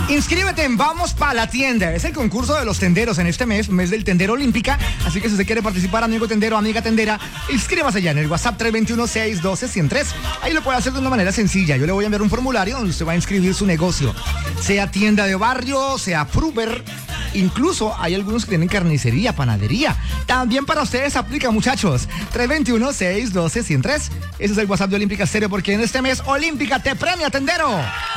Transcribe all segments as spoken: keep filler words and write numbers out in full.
Inscríbete en Vamos Pa' la Tienda. Es el concurso de los tenderos en este mes, mes del Tendero Olímpica. Así que si usted quiere participar, amigo tendero, amiga tendera, inscríbase ya en el WhatsApp tres dos uno, seis uno dos, uno cero tres. Ahí lo puede hacer de una manera sencilla. Yo le voy a enviar un formulario donde usted va a inscribir su negocio. Sea tienda de barrio, sea fruber. Incluso hay algunos que tienen carnicería, panadería. También para ustedes aplica, muchachos. tres dos uno, seis uno dos, uno cero tres. Ese es el WhatsApp de Olímpica Estéreo, porque en este mes Olímpica te premia, tendero.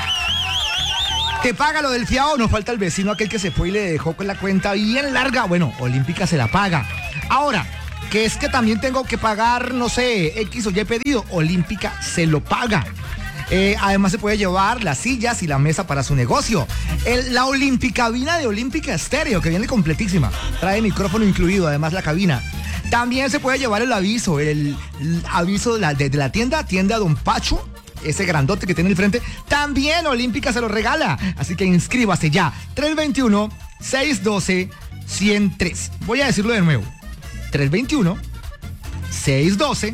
Te paga lo del fiado, nos falta el vecino aquel que se fue y le dejó con la cuenta bien larga. Bueno, Olímpica se la paga. Ahora, que es que también tengo que pagar, no sé, X o Y pedido, Olímpica se lo paga. Eh, además se puede llevar las sillas y la mesa para su negocio. El, la Olimpicabina de Olímpica Estéreo, que viene completísima. Trae micrófono incluido, además la cabina. También se puede llevar el aviso, el, el aviso de la, de, de la tienda, tienda Don Pacho. Ese grandote que tiene el frente, también Olímpica se lo regala. Así que inscríbase ya. tres dos uno, seis uno dos, uno cero tres. Voy a decirlo de nuevo. tres dos uno, seis uno dos.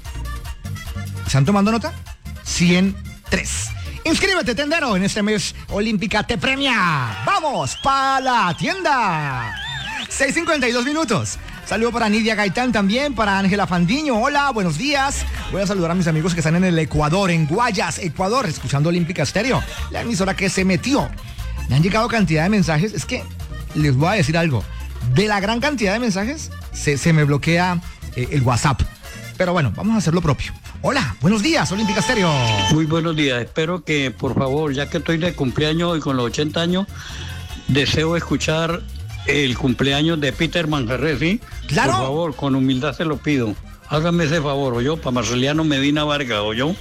¿Están tomando nota? cero tres. Inscríbete, tendero. En este mes Olímpica te premia. ¡Vamos pa' la tienda! seis cincuenta y dos minutos. Saludo para Nidia Gaitán también, para Ángela Fandiño. Hola, buenos días. Voy a saludar a mis amigos que están en el Ecuador, en Guayas, Ecuador, escuchando Olímpica Estéreo, la emisora que se metió. Me han llegado cantidad de mensajes. Es que les voy a decir algo. De la gran cantidad de mensajes, se, se me bloquea eh, el WhatsApp. Pero bueno, vamos a hacer lo propio. Hola, buenos días, Olímpica Estéreo. Muy buenos días. Espero que, por favor, ya que estoy de cumpleaños y con los ochenta años, deseo escuchar el cumpleaños de Peter Manjarres, ¿sí? Claro. Por favor, con humildad se lo pido. Hágame ese favor, ¿o yo? Para Marceliano Medina Vargas, ¿o yo?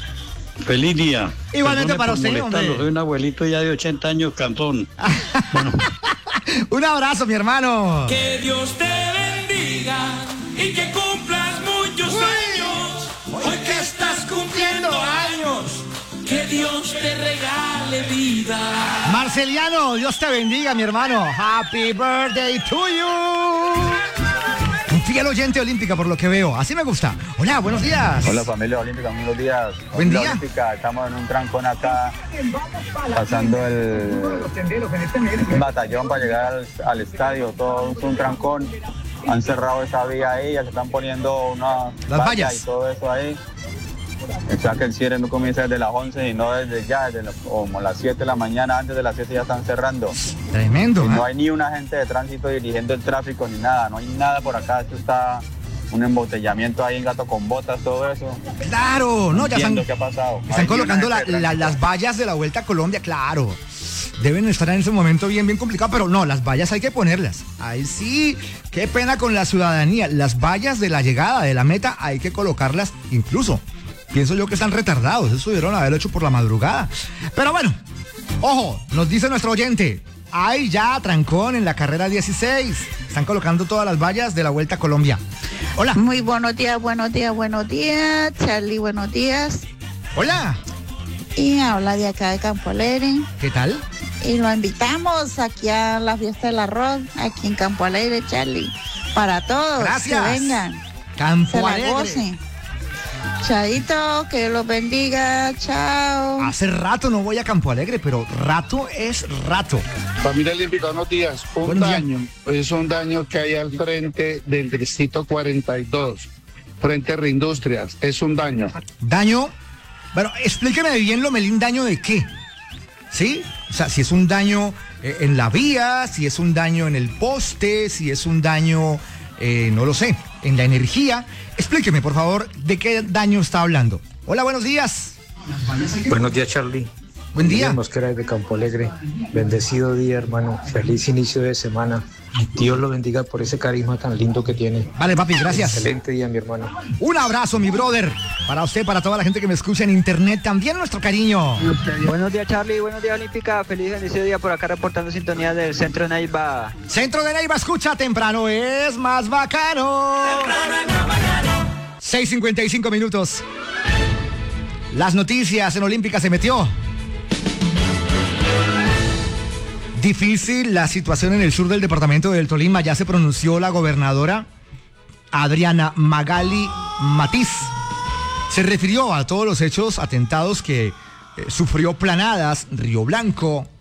Feliz día. Igualmente para usted, hombre. Soy un abuelito ya de ochenta años, cantón. Bueno. Un abrazo, mi hermano. Que Dios te bendiga y que cumplas muchos Uy. años. Hoy que estás cumpliendo años, que Dios te regale vida. Marceliano, Dios te bendiga, mi hermano. Happy birthday to you. Un fiel oyente Olímpica, por lo que veo. Así me gusta. Hola, buenos días. Hola, familia Olímpica, buenos días. Buen Familia día. Olímpica, estamos en un trancón acá, pasando el batallón para llegar al, al estadio. Todo es un trancón. Han cerrado esa vía ahí, ya se están poniendo unas Las vallas y todo eso ahí. O sea que el cierre no comienza desde las once y no desde ya, desde la, como las siete de la mañana, antes de las siete ya están cerrando. Tremendo. Y no ¿eh? hay ni un agente de tránsito dirigiendo el tráfico ni nada, no hay nada por acá. Esto está un embotellamiento ahí en Gato con Botas, todo eso. Claro, no, ya están, Entiendo qué ha pasado. están colocando la, la, las vallas de la Vuelta a Colombia, claro. Deben estar en ese momento bien, bien complicado, pero no, las vallas hay que ponerlas. Ahí sí, qué pena con la ciudadanía. Las vallas de la llegada, de la meta, hay que colocarlas incluso. Pienso yo que están retardados, eso debieron haberlo hecho por la madrugada. Pero bueno, ojo, nos dice nuestro oyente, hay ya trancón en la carrera dieciséis. Están colocando todas las vallas de la Vuelta a Colombia. Hola. Muy buenos días, buenos días, buenos días. Charlie, buenos días. Hola. Y habla de acá de Campo Alegre. ¿Qué tal? Y lo invitamos aquí a la fiesta del arroz, aquí en Campo Alegre, Charlie. Para todos. Gracias. Que vengan. Campo Se la Alegre. gocen. Chadito, que Dios los bendiga, chao. Hace rato no voy a Campo Alegre, pero rato es rato. Familia Olímpica, buenos días. Un Buenos días. daño, es un daño que hay al frente del distrito cuarenta y dos, frente a Reindustrias, es un daño. ¿Daño? Bueno, explíqueme bien, Lomelín, ¿daño de qué? ¿Sí? O sea, si es un daño eh, en la vía, si es un daño en el poste, si es un daño, eh, no lo sé, en la energía. Explíqueme, por favor, ¿de qué daño está hablando? Hola, buenos días. Buenos días, Charlie. Buen día. Miguel Mosquera de Campo Alegre. Bendecido día, hermano. Feliz inicio de semana. Dios lo bendiga por ese carisma tan lindo que tiene. Vale, papi, gracias. Excelente día, mi hermano. Un abrazo, mi brother. Para usted, para toda la gente que me escucha en internet, también nuestro cariño. Buenos días, Charlie. Buenos días, Olímpica. Feliz inicio de día por acá reportando sintonía del Centro de Neiva. Centro de Neiva, escucha, temprano es más bacano. Temprano es más bacano. seis cincuenta y cinco minutos. Las noticias en Olímpica se metió. Difícil la situación en el sur del departamento del Tolima. Ya se pronunció la gobernadora Adriana Magali Matiz. Se refirió a todos los hechos atentados que eh, sufrió Planadas, Río Blanco,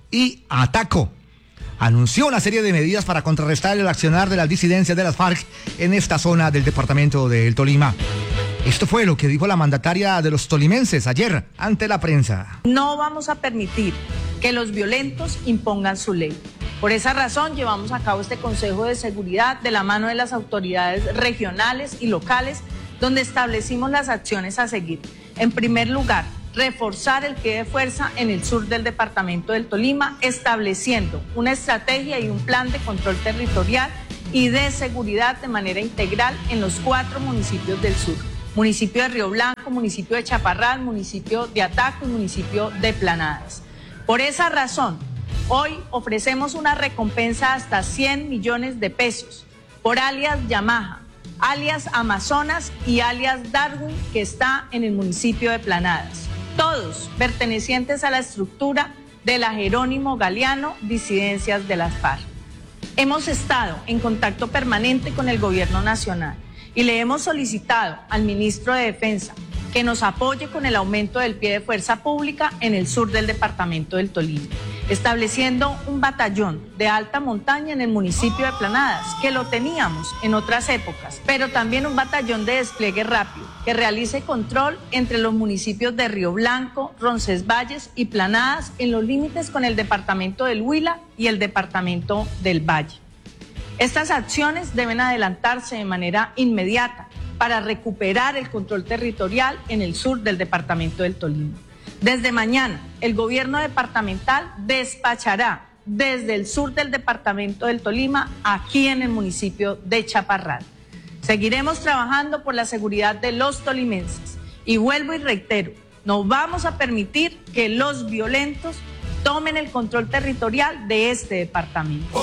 y Ataco. Anunció una serie de medidas para contrarrestar el accionar de las disidencias de las FARC en esta zona del departamento del Tolima. Esto fue lo que dijo la mandataria de los tolimenses ayer ante la prensa. No vamos a permitir que los violentos impongan su ley. Por esa razón llevamos a cabo este Consejo de Seguridad de la mano de las autoridades regionales y locales, donde establecimos las acciones a seguir. En primer lugar, reforzar el pie de fuerza en el sur del departamento del Tolima, estableciendo una estrategia y un plan de control territorial y de seguridad de manera integral en los cuatro municipios del sur. Municipio de Río Blanco, municipio de Chaparral, municipio de Ataco y municipio de Planadas. Por esa razón, hoy ofrecemos una recompensa hasta cien millones de pesos por alias Yamaha, alias Amazonas y alias Darwin, que está en el municipio de Planadas. Todos pertenecientes a la estructura de la Jerónimo Galeano, disidencias de las FARC. Hemos estado en contacto permanente con el gobierno nacional y le hemos solicitado al ministro de Defensa que nos apoye con el aumento del pie de fuerza pública en el sur del departamento del Tolima, estableciendo un batallón de alta montaña en el municipio de Planadas, que lo teníamos en otras épocas, pero también un batallón de despliegue rápido que realice control entre los municipios de Río Blanco, Roncesvalles y Planadas en los límites con el departamento del Huila y el departamento del Valle. Estas acciones deben adelantarse de manera inmediata para recuperar el control territorial en el sur del departamento del Tolima. Desde mañana, el gobierno departamental despachará desde el sur del departamento del Tolima, aquí en el municipio de Chaparral. Seguiremos trabajando por la seguridad de los tolimenses. Y vuelvo y reitero, no vamos a permitir que los violentos tomen el control territorial de este departamento.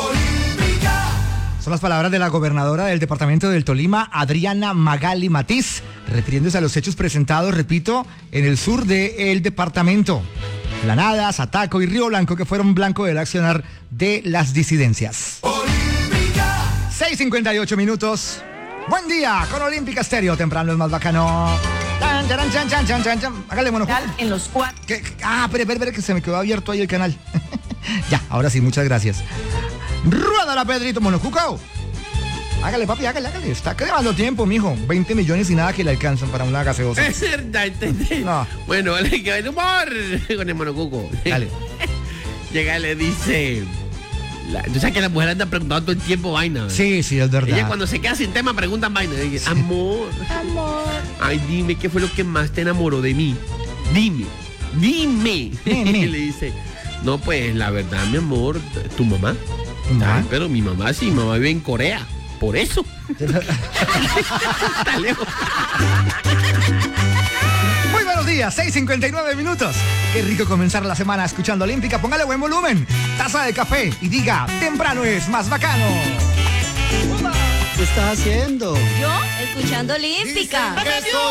Son las palabras de la gobernadora del departamento del Tolima, Adriana Magali Matiz, refiriéndose a los hechos presentados, repito, en el sur del departamento. Planadas, Ataco y Río Blanco, que fueron blanco del accionar de las disidencias. Olímpica. seis cincuenta y ocho minutos. Buen día con Olímpica Estéreo. Temprano es más bacano. Chan, chan, chan, chan, chan, chan, chan. Hágale, mono. En los cuatro. ¿Qué? Ah, espere, espere, que se me quedó abierto ahí el canal. Ya, ahora sí, muchas gracias. Ruédala, Pedrito Monocuco. Hágale, papi, hágale, hágale. Está quedando tiempo, mijo. veinte millones y nada que le alcanzan para una gaseosa. Es verdad, entendí. No. Bueno, vale, que hay humor con el Monocuco. Dale. Llega y le dice... La, tú sabes que la mujer anda preguntando todo el tiempo vaina, ¿verdad? Sí, sí, es verdad. Ella cuando se queda sin tema preguntan vaina. Dice, sí. Amor. Amor. Ay, dime, ¿qué fue lo que más te enamoró de mí? Dime. Dime. Dime. Y le dice, no, pues, la verdad, mi amor, tu mamá. ¿Ah? Ay, pero mi mamá sí, mi mamá vive en Corea. Por eso. Está lejos. Muy buenos días, seis cincuenta y nueve minutos. Qué rico comenzar la semana escuchando Olímpica. Póngale buen volumen, taza de café y diga, temprano es más bacano. ¿Qué estás haciendo? Yo, escuchando Olímpica.